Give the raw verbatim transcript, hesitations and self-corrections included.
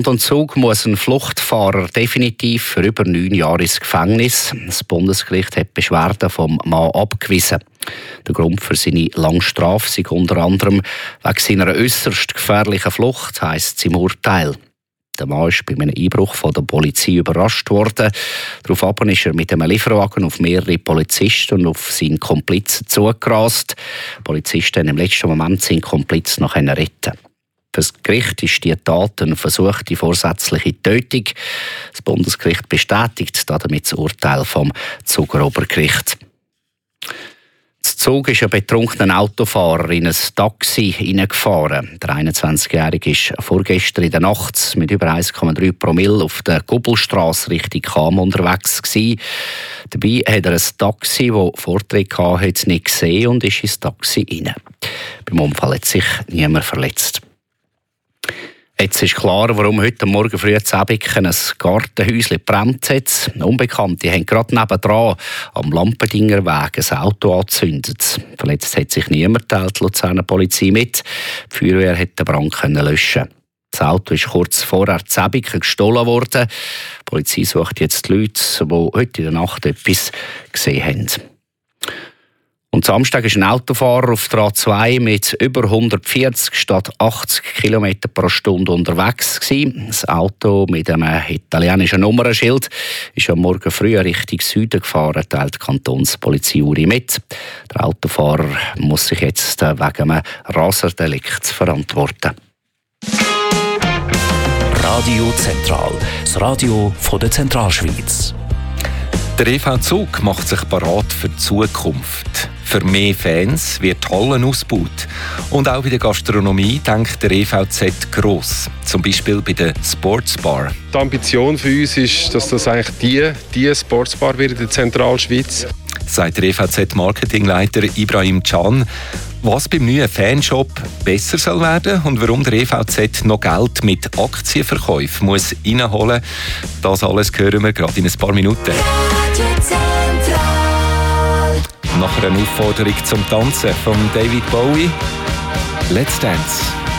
Und Zug muss ein Fluchtfahrer definitiv für über neun Jahre ins Gefängnis. Das Bundesgericht hat Beschwerden vom Mann abgewiesen. Der Grund für seine lange Strafe sei unter anderem wegen seiner äusserst gefährlichen Flucht, heisst es im Urteil. Der Mann ist bei einem Einbruch von der Polizei überrascht worden. Daraufhin ist er mit einem Lieferwagen auf mehrere Polizisten und auf seinen Komplizen zugerast. Die Polizisten haben im letzten Moment seinen Komplizen noch retten. Für das Gericht ist die Tat eine versuchte vorsätzliche Tötung. Das Bundesgericht bestätigt damit das Urteil vom Zuger Obergericht. Das Zug ist ein betrunkener Autofahrer in ein Taxi hineingefahren. Der einundzwanzigjährige war vorgestern in der Nacht mit über eins Komma drei Promille auf der Gubbelstrasse Richtung Cham unterwegs gewesen. Dabei hat er ein Taxi, das Vortritt hatte, nicht gesehen und ist ins Taxi hinein. Beim Unfall hat sich niemand verletzt. Jetzt ist klar, warum heute Morgen früh in Zäbiken ein Gartenhäuschen gebrannt hat. Unbekannte haben gerade nebendran am Lampendinger Weg ein Auto angezündet. Verletzt hat sich niemand, teilt die Luzerner Polizei mit. Die Feuerwehr konnte den Brand löschen. Das Auto ist kurz vorher in Zäbiken gestohlen worden. Die Polizei sucht jetzt die Leute, die heute in der Nacht etwas gesehen haben. Und Samstag war ein Autofahrer auf der A zwei mit über hundertvierzig statt achtzig Kilometer pro Stunde unterwegs gewesen. Das Auto mit einem italienischen Nummernschild ist am Morgen früh Richtung Süden gefahren, teilt die Kantonspolizei Uri mit. Der Autofahrer muss sich jetzt wegen einem Raserdelikt verantworten. Radio Zentral, das Radio von der Zentralschweiz. Der E V Zug macht sich bereit für die Zukunft. Für mehr Fans wird Hallen ausgebaut. Und auch bei der Gastronomie denkt der E V Z gross. Zum Beispiel bei der Sportsbar. Die Ambition für uns ist, dass das eigentlich die, die Sportsbar wird in der Zentralschweiz. Sagt der E V Z-Marketingleiter Ibrahim Can. Was beim neuen Fanshop besser soll werden und warum der E V Z noch Geld mit Aktienverkäufen muss reinholen muss, das alles hören wir gerade in ein paar Minuten. Nach einer Aufforderung zum Tanzen von David Bowie, Let's Dance.